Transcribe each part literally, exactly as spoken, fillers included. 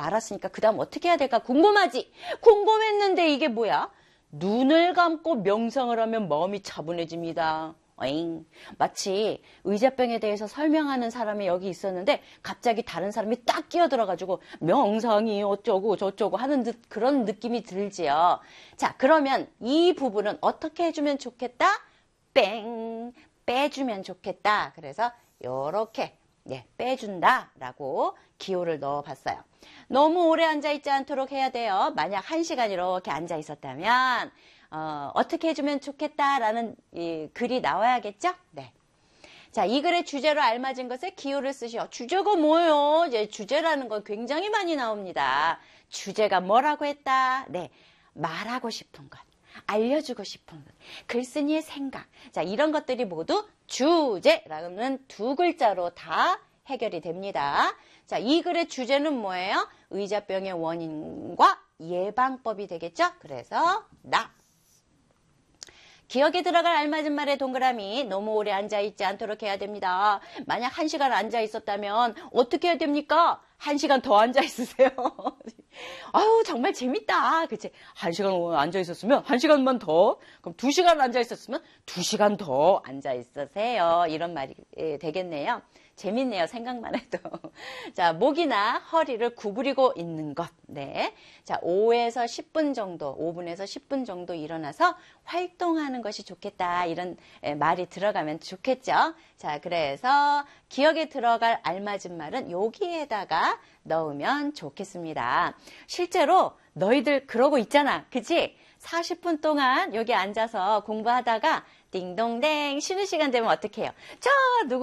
알았으니까 그 다음 어떻게 해야 될까 궁금하지? 궁금했는데 이게 뭐야? 눈을 감고 명상을 하면 마음이 차분해집니다. 어잉. 마치 의자병에 대해서 설명하는 사람이 여기 있었는데 갑자기 다른 사람이 딱 끼어들어가지고 명상이 어쩌고 저쩌고 하는 듯 그런 느낌이 들지요. 자, 그러면 이 부분은 어떻게 해주면 좋겠다? 뺑! 빼주면 좋겠다. 그래서 요렇게 네, 빼준다라고 기호를 넣어봤어요. 너무 오래 앉아있지 않도록 해야 돼요. 만약 한 시간 이렇게 앉아있었다면 어, 어떻게 해주면 좋겠다라는 이 글이 나와야겠죠? 네. 자, 이 글의 주제로 알맞은 것에 기호를 쓰시오. 주제가 뭐예요? 이제 주제라는 건 굉장히 많이 나옵니다. 주제가 뭐라고 했다? 네, 말하고 싶은 것, 알려주고 싶은 것, 글쓴이의 생각. 자, 이런 것들이 모두 주제라는 두 글자로 다 해결이 됩니다. 자, 이 글의 주제는 뭐예요? 의자병의 원인과 예방법이 되겠죠? 그래서 나. 기억에 들어갈 알맞은 말의 동그라미. 너무 오래 앉아있지 않도록 해야 됩니다. 만약 한 시간 앉아있었다면 어떻게 해야 됩니까? 한 시간 더 앉아있으세요. 아유, 정말 재밌다. 그치? 한 시간 앉아있었으면 한 시간만 더. 그럼 두 시간 앉아있었으면 두 시간 더 앉아있으세요. 이런 말이 되겠네요. 재밌네요. 생각만 해도. 자, 목이나 허리를 구부리고 있는 것. 네. 자, 오에서 십 분 정도, 오 분에서 십 분 정도 일어나서 활동하는 것이 좋겠다. 이런 말이 들어가면 좋겠죠. 자, 그래서 기억에 들어갈 알맞은 말은 여기에다가 넣으면 좋겠습니다. 실제로 너희들 그러고 있잖아. 그치? 사십 분 동안 여기 앉아서 공부하다가 띵동댕 쉬는 시간 되면 어떻게 해요? 저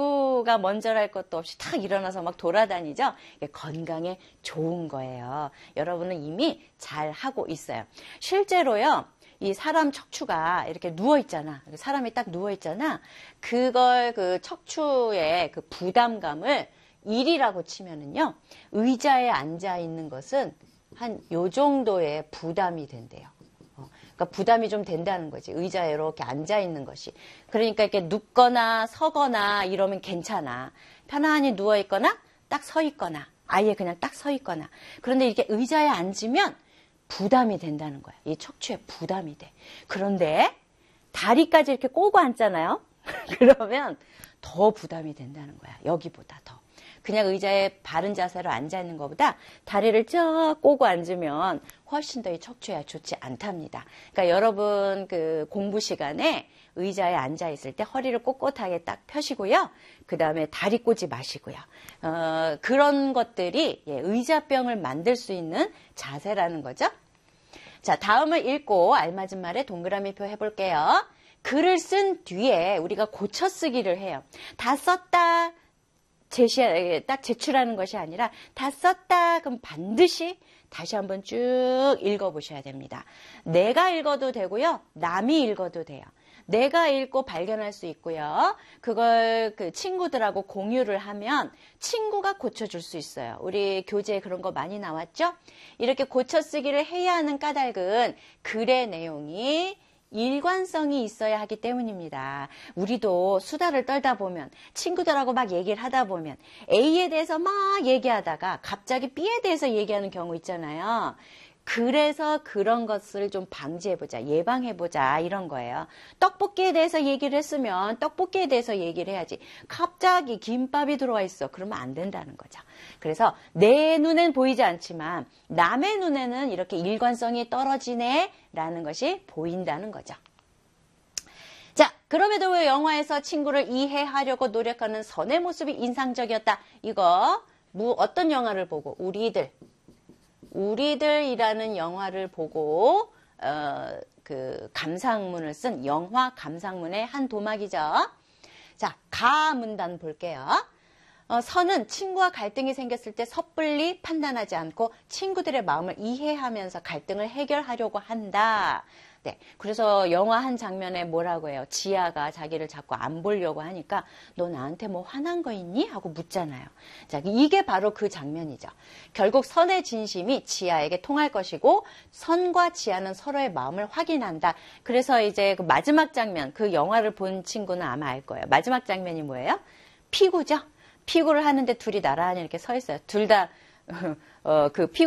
누구가 먼저랄 것도 없이 탁 일어나서 막 돌아다니죠? 이게 건강에 좋은 거예요. 여러분은 이미 잘 하고 있어요. 실제로요. 이 사람 척추가 이렇게 누워있잖아. 사람이 딱 누워있잖아. 그걸 그 척추의 그 부담감을 일이라고 치면은요. 의자에 앉아있는 것은 한 요 정도의 부담이 된대요. 그러니까 부담이 좀 된다는 거지. 의자에 이렇게 앉아있는 것이. 그러니까 이렇게 눕거나 서거나 이러면 괜찮아. 편안히 누워있거나 딱 서있거나 아예 그냥 딱 서있거나. 그런데 이렇게 의자에 앉으면 부담이 된다는 거야. 이 척추에 부담이 돼. 그런데 다리까지 이렇게 꼬고 앉잖아요. 그러면 더 부담이 된다는 거야. 여기보다 더. 그냥 의자에 바른 자세로 앉아있는 것보다 다리를 쭉 꼬고 앉으면 훨씬 더 이 척추에 좋지 않답니다. 그러니까 여러분 그 공부 시간에 의자에 앉아있을 때 허리를 꼿꼿하게 딱 펴시고요. 그 다음에 다리 꼬지 마시고요. 어, 그런 것들이 예, 의자병을 만들 수 있는 자세라는 거죠. 자, 다음을 읽고 알맞은 말에 동그라미표 해볼게요. 글을 쓴 뒤에 우리가 고쳐 쓰기를 해요. 다 썼다. 제시, 딱 제출하는 것이 아니라 다 썼다. 그럼 반드시 다시 한번 쭉 읽어보셔야 됩니다. 내가 읽어도 되고요. 남이 읽어도 돼요. 내가 읽고 발견할 수 있고요. 그걸 그 친구들하고 공유를 하면 친구가 고쳐줄 수 있어요. 우리 교재에 그런 거 많이 나왔죠? 이렇게 고쳐 쓰기를 해야 하는 까닭은 글의 내용이 일관성이 있어야 하기 때문입니다. 우리도 수다를 떨다 보면 친구들하고 막 얘기를 하다 보면 A에 대해서 막 얘기하다가 갑자기 B에 대해서 얘기하는 경우 있잖아요. 그래서 그런 것을 좀 방지해보자, 예방해보자 이런 거예요. 떡볶이에 대해서 얘기를 했으면 떡볶이에 대해서 얘기를 해야지. 갑자기 김밥이 들어와 있어. 그러면 안 된다는 거죠. 그래서 내 눈엔 보이지 않지만 남의 눈에는 이렇게 일관성이 떨어지네 라는 것이 보인다는 거죠. 자, 그럼에도 왜 영화에서 친구를 이해하려고 노력하는 선의 모습이 인상적이었다. 이거 뭐 어떤 영화를 보고? 우리들. 우리들이라는 영화를 보고 어, 그 감상문을 쓴 영화 감상문의 한 도막이죠. 자, 가 문단 볼게요. 어, 선은 친구와 갈등이 생겼을 때 섣불리 판단하지 않고 친구들의 마음을 이해하면서 갈등을 해결하려고 한다. 네, 그래서 영화 한 장면에 뭐라고 해요? 지아가 자기를 자꾸 안 보려고 하니까 너 나한테 뭐 화난 거 있니? 하고 묻잖아요. 자, 이게 바로 그 장면이죠. 결국 선의 진심이 지아에게 통할 것이고 선과 지아는 서로의 마음을 확인한다. 그래서 이제 그 마지막 장면, 그 영화를 본 친구는 아마 알 거예요. 마지막 장면이 뭐예요? 피구죠. 피구를 하는데 둘이 나란히 이렇게 서 있어요. 둘 다 어, 그 피구